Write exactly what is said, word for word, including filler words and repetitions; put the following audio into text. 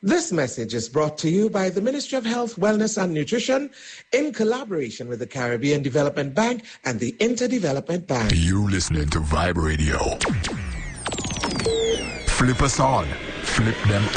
This message is brought to you by the Ministry of Health, Wellness and Nutrition in collaboration with the Caribbean Development Bank and the Interdevelopment Bank. You listening to Vibe Radio. Flip us on. Flip them